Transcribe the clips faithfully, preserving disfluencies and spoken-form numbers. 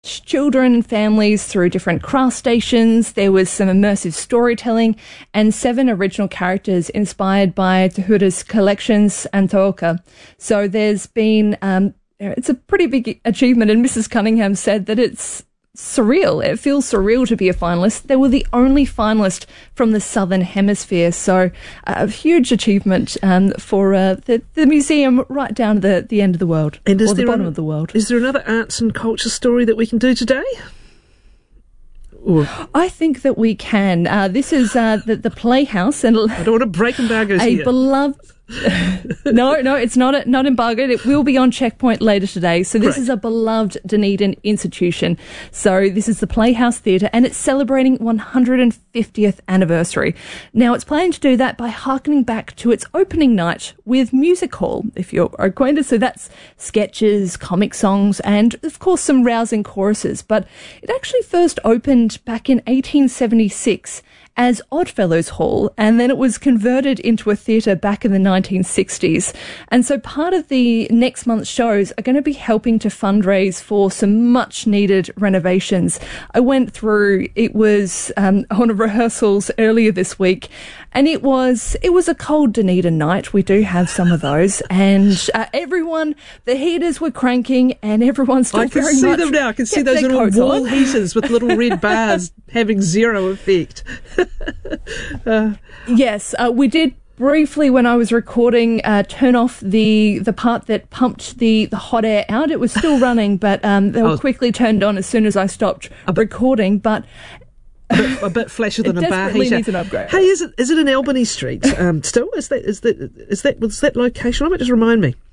children and families through different craft stations. There was some immersive storytelling and seven original characters inspired by Tahura's collections and Taoka. So there's been, um, it's a pretty big achievement, and Missus Cunningham said that it's surreal. It feels surreal to be a finalist. They were the only finalist from the Southern Hemisphere, so uh, a huge achievement um, for uh, the, the museum right down to the, the end of the world, and is or the there bottom an, of the world. Is there another arts and culture story that we can do today? Or I think that we can. Uh, this is uh, the, the Playhouse. And I don't want to break embargoes a here. beloved... no, no, it's not not embargoed. It will be on Checkpoint later today. So this Great. is a beloved Dunedin institution. So this is the Playhouse Theatre, and it's celebrating one hundred fiftieth anniversary. Now, it's planning to do that by harkening back to its opening night with Music Hall, if you're acquainted. So that's sketches, comic songs, and, of course, some rousing choruses. But it actually first opened back in eighteen seventy-six as Oddfellows Hall, and then it was converted into a theatre back in the nineteen sixties. And so part of the next month's shows are going to be helping to fundraise for some much-needed renovations. I went through, it was um, on rehearsals earlier this week, and it was it was a cold Dunedin night. We do have some of those, and uh, everyone, the heaters were cranking, and everyone still I can very see much them now. I can see kept those their little coats wall on. heaters with little red bars having zero effect. uh, Yes, uh, we did briefly, when I was recording, uh, turn off the the part that pumped the, the hot air out. It was still running, but um, they were Oh. quickly turned on as soon as I stopped recording. But a, bit, a bit flashier than it a bar desperately heater. needs an upgrade. Hey, is it is it in Albany Street um, still? Is that is that is that was that location? I might just remind me.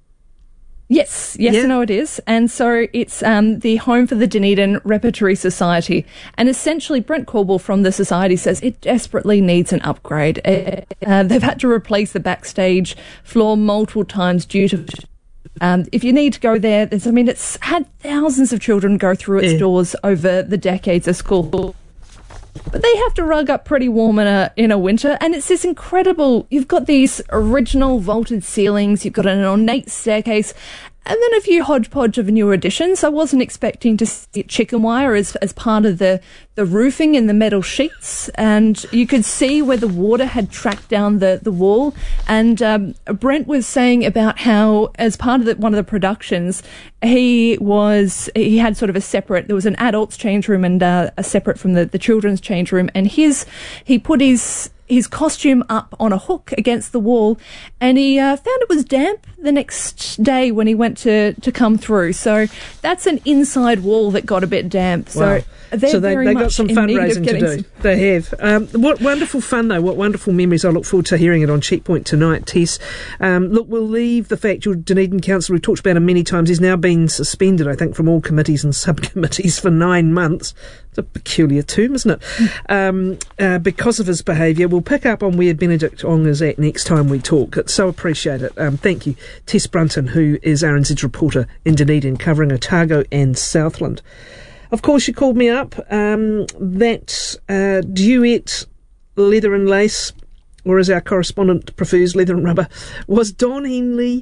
Yes, yes, Yeah. no, it is. And so it's um, the home for the Dunedin Repertory Society. And essentially, Brent Corbell from the Society says it desperately needs an upgrade. Uh, they've had to replace the backstage floor multiple times due to... Um, if you need to go there, there's, I mean, it's had thousands of children go through its Yeah. doors over the decades of school. But they have to rug up pretty warm in a in a winter, and it's this incredible. You've got these original vaulted ceilings, you've got an ornate staircase, and then a few hodgepodge of new additions. I wasn't expecting to see chicken wire as as part of the the roofing and the metal sheets, and you could see where the water had tracked down the the wall. And um, Brent was saying about how, as part of the, one of the productions, he was he had sort of a separate. There was an adults change room and uh, a separate from the the children's change room, and his he put his his costume up on a hook against the wall, and he uh, found it was damp the next day when he went to, to come through. So that's an inside wall that got a bit damp. So Wow. they're so they, very they much got some in need of fundraising to getting do. some- They have. Um, what wonderful fun, though. What wonderful memories. I look forward to hearing it on Checkpoint tonight, Tess. Um, look, we'll leave the fact your Dunedin Council, we've talked about him many times, he's now been suspended, I think, from all committees and subcommittees for nine months. It's a peculiar term, isn't it? um, uh, because of his behaviour. We'll pick up on where Benedict Ong is at next time we talk. It's so appreciated. Um, thank you. Tess Brunton, who is R N Z's reporter in Dunedin, covering Otago and Southland. Of course, you called me up. Um, that uh, duet, Leather and Lace, or as our correspondent prefers, Leather and Rubber, was Don Henley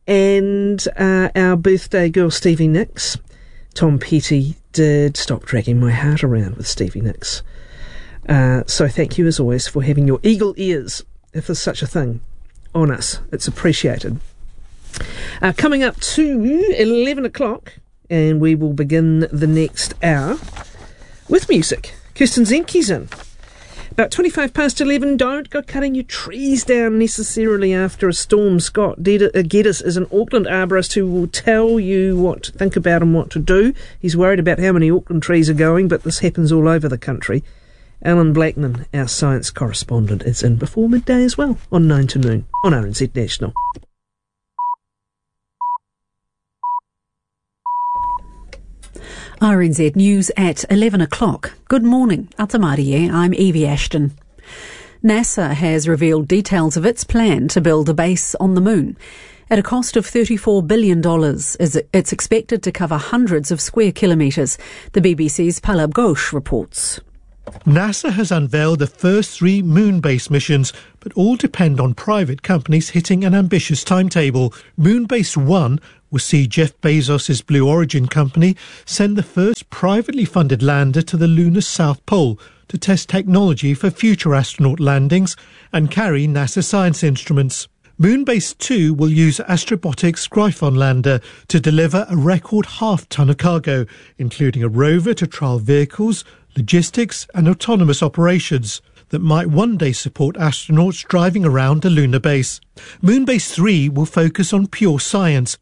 and uh, our birthday girl, Stevie Nicks. Tom Petty did Stop Dragging My Heart Around with Stevie Nicks. Uh, so thank you, as always, for having your eagle ears, if there's such a thing, on us. It's appreciated. Uh, coming up to eleven o'clock, and we will begin the next hour with music. Kirsten Zenke's in. About twenty-five past eleven, don't go cutting your trees down necessarily after a storm. Scott Geddes is an Auckland arborist who will tell you what to think about and what to do. He's worried about how many Auckland trees are going, but this happens all over the country. Alan Blackman, our science correspondent, is in before midday as well, on nine to noon, on R N Z National. R N Z News at eleven o'clock. Good morning. Atamari, I'm Evie Ashton. NASA has revealed details of its plan to build a base on the moon. At a cost of thirty-four billion dollars, it's expected to cover hundreds of square kilometres, the B B C's Palab Ghosh reports. NASA has unveiled the first three moon-based missions, but all depend on private companies hitting an ambitious timetable. Moonbase one will see Jeff Bezos' Blue Origin company send the first privately funded lander to the lunar South Pole to test technology for future astronaut landings and carry NASA science instruments. Moonbase two will use Astrobotic's Gryphon lander to deliver a record half-ton of cargo, including a rover to trial vehicles, logistics and autonomous operations that might one day support astronauts driving around a lunar base. Moonbase three will focus on pure science.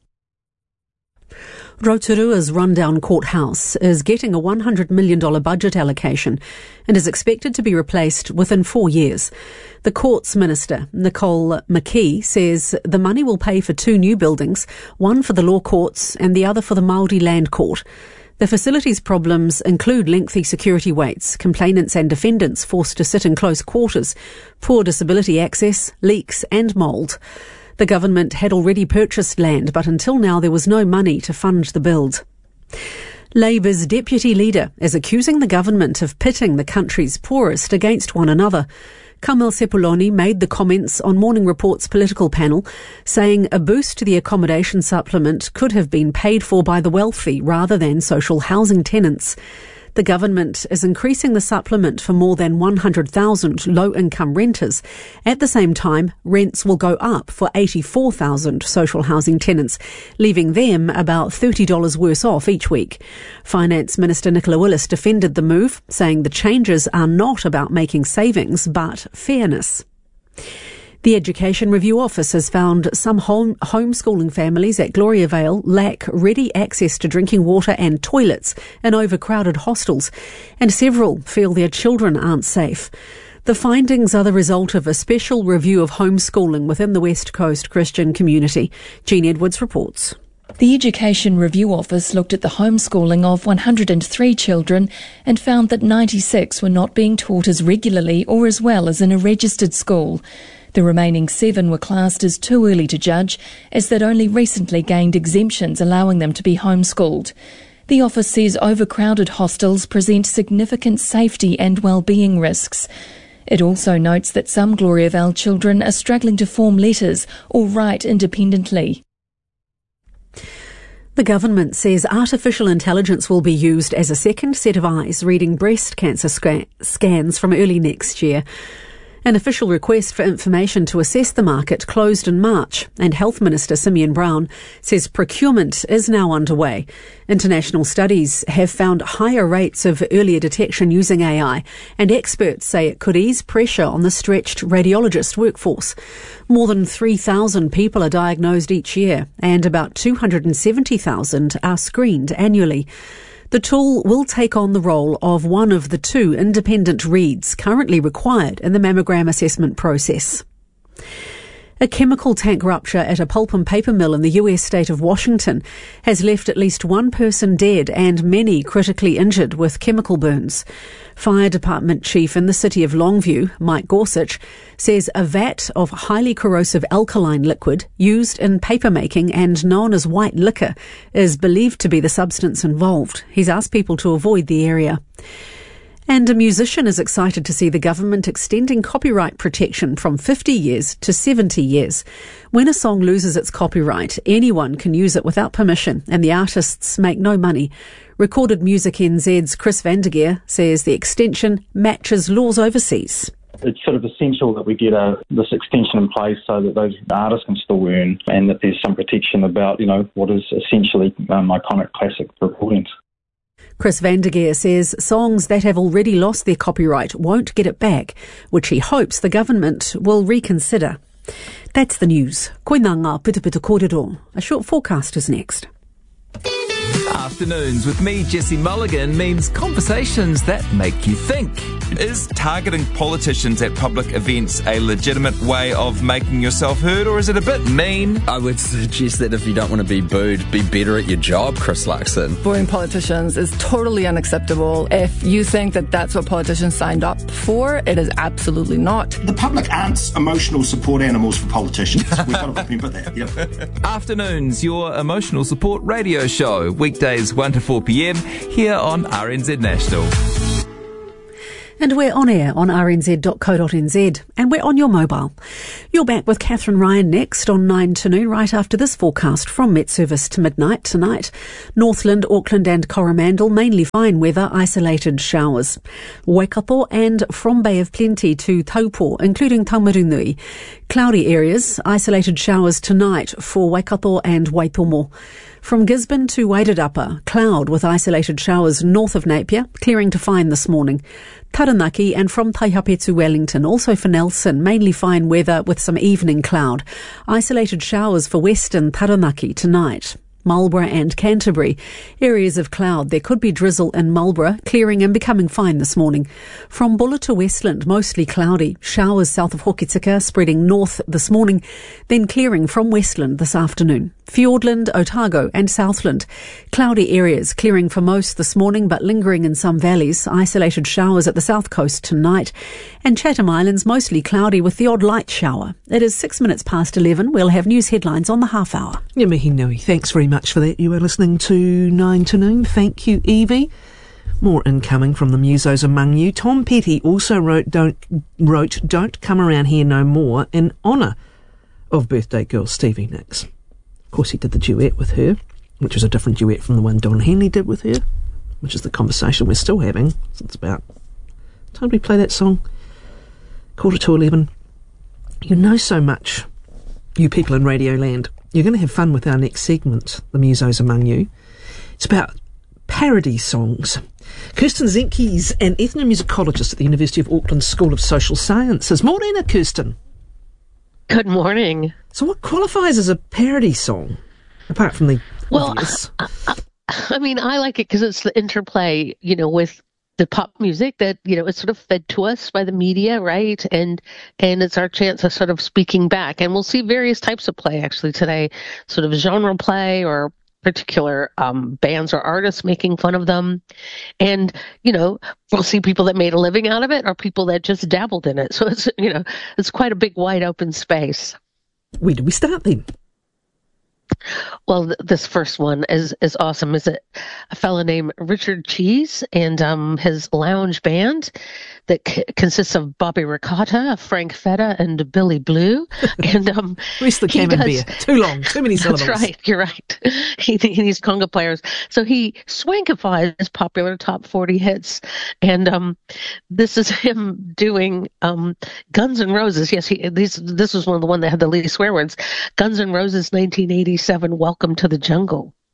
Rotorua's rundown courthouse is getting a one hundred million dollars budget allocation and is expected to be replaced within four years. The Courts Minister, Nicole McKee, says the money will pay for two new buildings, one for the law courts and the other for the Māori Land Court. The facility's problems include lengthy security waits, complainants and defendants forced to sit in close quarters, poor disability access, leaks and mould. The government had already purchased land, but until now there was no money to fund the build. Labour's deputy leader is accusing the government of pitting the country's poorest against one another. Kamal Sepuloni made the comments on Morning Report's political panel, saying a boost to the accommodation supplement could have been paid for by the wealthy rather than social housing tenants. The government is increasing the supplement for more than one hundred thousand low-income renters. At the same time, rents will go up for eighty-four thousand social housing tenants, leaving them about thirty dollars worse off each week. Finance Minister Nicola Willis defended the move, saying the changes are not about making savings, but fairness. The Education Review Office has found some home homeschooling families at Gloriavale lack ready access to drinking water and toilets in overcrowded hostels, and several feel their children aren't safe. The findings are the result of a special review of homeschooling within the West Coast Christian community. Jean Edwards reports. The Education Review Office looked at the homeschooling of one hundred three children and found that ninety-six were not being taught as regularly or as well as in a registered school. The remaining seven were classed as too early to judge, as they'd only recently gained exemptions allowing them to be homeschooled. The office says overcrowded hostels present significant safety and well-being risks. It also notes that some Gloriavale children are struggling to form letters or write independently. The government says artificial intelligence will be used as a second set of eyes reading breast cancer sc- scans from early next year. An official request for information to assess the market closed in March, and Health Minister Simeon Brown says procurement is now underway. International studies have found higher rates of earlier detection using A I, and experts say it could ease pressure on the stretched radiologist workforce. More than three thousand people are diagnosed each year, and about two hundred seventy thousand are screened annually. The tool will take on the role of one of the two independent reads currently required in the mammogram assessment process. A chemical tank rupture at a pulp and paper mill in the U S state of Washington has left at least one person dead and many critically injured with chemical burns. Fire Department Chief in the city of Longview, Mike Gorsuch, says a vat of highly corrosive alkaline liquid used in papermaking and known as white liquor is believed to be the substance involved. He's asked people to avoid the area. And a musician is excited to see the government extending copyright protection from fifty years to seventy years. When a song loses its copyright, anyone can use it without permission, and the artists make no money. Recorded Music N Z's Chris Vandergeer says the extension matches laws overseas. It's sort of essential that we get a, this extension in place so that those artists can still earn, and that there's some protection about, you know, what is essentially um, iconic classic recordings. Chris Vandergeer says songs that have already lost their copyright won't get it back, which he hopes the government will reconsider. That's the news. Koinanga Pitupitu Kōrero. A short forecast is next. Afternoons with me, Jesse Mulligan, means conversations that make you think. Is targeting politicians at public events a legitimate way of making yourself heard, or is it a bit mean? I would suggest that if you don't want to be booed, be better at your job, Chris Luxon. Booing politicians is totally unacceptable. If you think that that's what politicians signed up for, it is absolutely not. The public aren't emotional support animals for politicians. We've got to remember that. Yep. Afternoons, your emotional support radio show. Weekdays one to four p.m. here on R N Z National. And we're on air on r n z dot co dot n z, and we're on your mobile. You're back with Catherine Ryan next on nine to noon, right after this forecast from Met Service to midnight tonight. Northland, Auckland and Coromandel, mainly fine weather, isolated showers. Waikato and from Bay of Plenty to Taupo, including Taumarunui. Cloudy areas, isolated showers tonight for Waikato and Waitomo. From Gisborne to Wairarapa, cloud with isolated showers north of Napier, clearing to fine this morning. Taranaki and from Taihape to Wellington, also for Nelson, mainly fine weather with some evening cloud. Isolated showers for western Taranaki tonight. Marlborough and Canterbury, areas of cloud. There could be drizzle in Marlborough, clearing and becoming fine this morning. From Buller to Westland, mostly cloudy. Showers south of Hokitika, spreading north this morning, then clearing from Westland this afternoon. Fiordland, Otago and Southland, cloudy areas, clearing for most this morning but lingering in some valleys. Isolated showers at the south coast tonight. And Chatham Islands, mostly cloudy with the odd light shower. It is six minutes past eleven. We'll have news headlines on the half hour. Yeah, mihi nui. Thanks very much for that. You are listening to nine to noon. Thank you, Evie. More incoming from the musos among you. Tom Petty also wrote Don't, wrote, Don't Come Around Here No More in honour of birthday girl Stevie Nicks. Of course, he did the duet with her, which was a different duet from the one Don Henley did with her, which is the conversation we're still having since about... Time we play that song? Quarter to eleven. You know so much, you people in Radio Land. You're going to have fun with our next segment, The Musos Among You. It's about parody songs. Kirsten Zenke's an ethnomusicologist at the University of Auckland School of Social Sciences. Morena, Kirsten. Good morning. So what qualifies as a parody song, apart from the well, obvious? I, I, I mean, I like it because it's the interplay, you know, with the pop music that, you know, it's sort of fed to us by the media, right? And and it's our chance of sort of speaking back. And we'll see various types of play actually today, sort of genre play or particular um, bands or artists making fun of them. And, you know, we'll see people that made a living out of it or people that just dabbled in it. So it's, you know, it's quite a big wide open space. Where do we start then? Well, th- this first one is, is awesome. Is it a fellow named Richard Cheese and um, his lounge band that c- consists of Bobby Ricotta, Frank Fetta, and Billy Blue. And um, where's the camembert? Too long, too many syllables. That's right. You're right. He, he needs conga players, so he swankifies popular top forty hits. And um, this is him doing um, Guns N' Roses. Yes, he, these, this was one of the one that had the least swear words. Guns N' Roses, nineteen eighty-seven. Welcome to the Jungle.